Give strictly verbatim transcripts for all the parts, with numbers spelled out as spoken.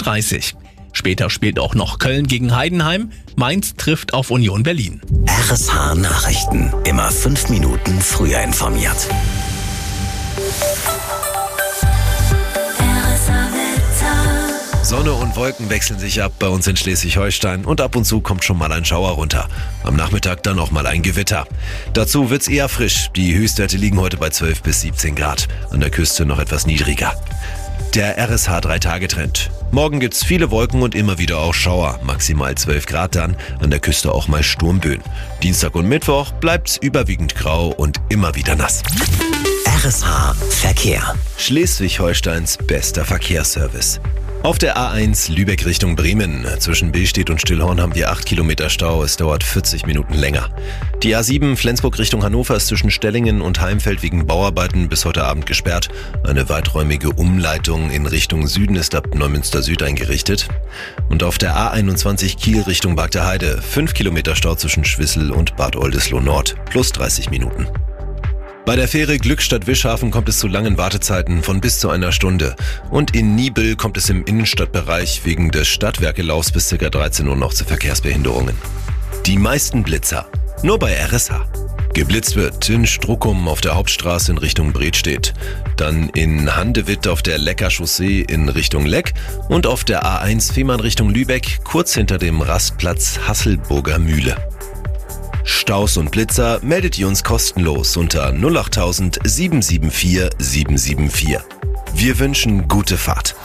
dreißig. Später spielt auch noch Köln gegen Heidenheim. Mainz trifft auf Union Berlin. R S H Nachrichten. Immer fünf Minuten früher informiert. Sonne und Wolken wechseln sich ab bei uns in Schleswig-Holstein und ab und zu kommt schon mal ein Schauer runter. Am Nachmittag dann auch mal ein Gewitter. Dazu wird's eher frisch. Die Höchstwerte liegen heute bei zwölf bis siebzehn Grad. An der Küste noch etwas niedriger. Der R S H drei Tage Trend. Morgen gibt's viele Wolken und immer wieder auch Schauer. Maximal zwölf Grad dann. An der Küste auch mal Sturmböen. Dienstag und Mittwoch bleibt's überwiegend grau und immer wieder nass. R S H Verkehr. Schleswig-Holsteins bester Verkehrsservice. Auf der A eins Lübeck Richtung Bremen. Zwischen Billstedt und Stillhorn haben wir acht Kilometer Stau. Es dauert vierzig Minuten länger. Die A sieben Flensburg Richtung Hannover ist zwischen Stellingen und Heimfeld wegen Bauarbeiten bis heute Abend gesperrt. Eine weiträumige Umleitung in Richtung Süden ist ab Neumünster Süd eingerichtet. Und auf der A einundzwanzig Kiel Richtung Bagdeheide. fünf Kilometer Stau zwischen Schwissel und Bad Oldesloe Nord. Plus dreißig Minuten. Bei der Fähre Glückstadt-Wischhafen kommt es zu langen Wartezeiten von bis zu einer Stunde. Und in Niebüll kommt es im Innenstadtbereich wegen des Stadtwerkelaufs bis ca. dreizehn Uhr noch zu Verkehrsbehinderungen. Die meisten Blitzer. Nur bei R S H. Geblitzt wird in Struckum auf der Hauptstraße in Richtung Bredstedt, dann in Handewitt auf der Lecker Chaussee in Richtung Leck und auf der A eins Fehmarn Richtung Lübeck, kurz hinter dem Rastplatz Hasselburger Mühle. Staus und Blitzer meldet ihr uns kostenlos unter null acht tausend sieben sieben vier sieben sieben vier. Wir wünschen gute Fahrt.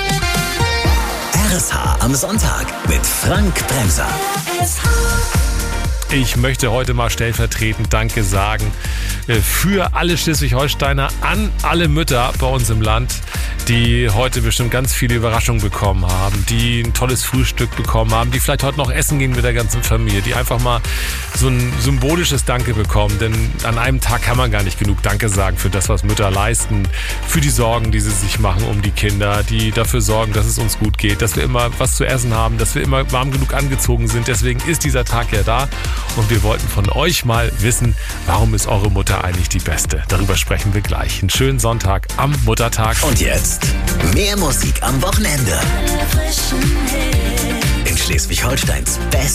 R S H am Sonntag mit Frank Bremser. Ich möchte heute mal stellvertretend Danke sagen für alle Schleswig-Holsteiner an alle Mütter bei uns im Land, die heute bestimmt ganz viele Überraschungen bekommen haben, die ein tolles Frühstück bekommen haben, die vielleicht heute noch essen gehen mit der ganzen Familie, die einfach mal so ein symbolisches Danke bekommen, denn an einem Tag kann man gar nicht genug Danke sagen für das, was Mütter leisten, für die Sorgen, die sie sich machen um die Kinder, die dafür sorgen, dass es uns gut geht, dass wir immer was zu essen haben, dass wir immer warm genug angezogen sind. Deswegen ist dieser Tag ja da und wir wollten von euch mal wissen, warum ist eure Mutter eigentlich die Beste? Darüber sprechen wir gleich. Einen schönen Sonntag am Muttertag. Und jetzt mehr Musik am Wochenende. In Schleswig-Holsteins Best